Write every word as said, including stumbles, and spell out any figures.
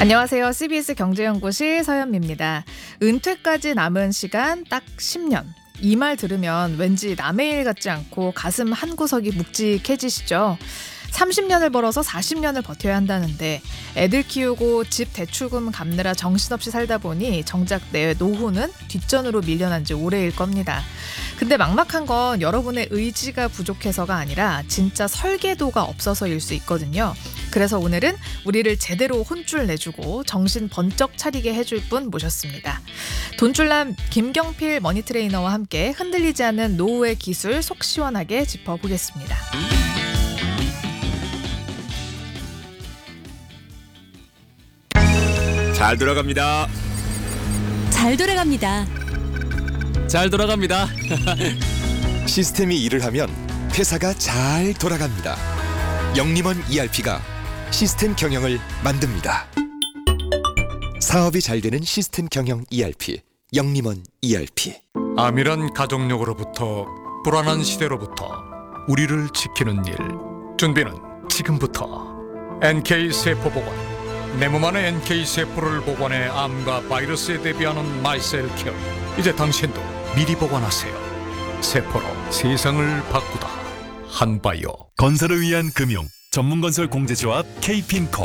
안녕하세요. 씨비에스 경제연구실 서현미입니다. 은퇴까지 남은 시간 딱 십 년. 이 말 들으면 왠지 남의 일 같지 않고 가슴 한구석이 묵직해지시죠. 삼십 년을 벌어서 사십 년을 버텨야 한다는데 애들 키우고 집 대출금 갚느라 정신없이 살다 보니 정작 내 노후는 뒷전으로 밀려난 지 오래일 겁니다. 근데 막막한 건 여러분의 의지가 부족해서가 아니라 진짜 설계도가 없어서일 수 있거든요. 그래서 오늘은 우리를 제대로 혼쭐 내주고 정신 번쩍 차리게 해줄 분 모셨습니다. 돈줄남 김경필 머니트레이너와 함께 흔들리지 않는 노후의 기술 속 시원하게 짚어보겠습니다. 잘 돌아갑니다. 잘 돌아갑니다. 잘 돌아갑니다. 시스템이 일을 하면 회사가 잘 돌아갑니다. 영림원 이알피가 시스템 경영을 만듭니다. 사업이 잘 되는 시스템 경영 이알피, 영림원 이알피. 암이란 가족력으로부터 불안한 시대로부터 우리를 지키는 일. 준비는 지금부터. 엔케이세포보건. 내 몸 안에 엔케이세포를 복원해 암과 바이러스에 대비하는 마이셀케어. 이제 당신도 미리 복원하세요. 세포로 세상을 바꾸다. 한바이오. 건설을 위한 금융 전문건설 공제조합 케이핀코.